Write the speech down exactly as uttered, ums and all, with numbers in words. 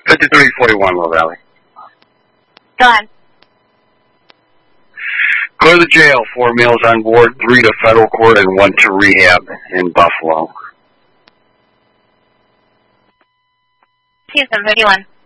fifty-three forty-one, Low Valley. Go ahead. Go to the jail, four males on board, three to federal court, and one to rehab in Buffalo. Houston, fifty-one.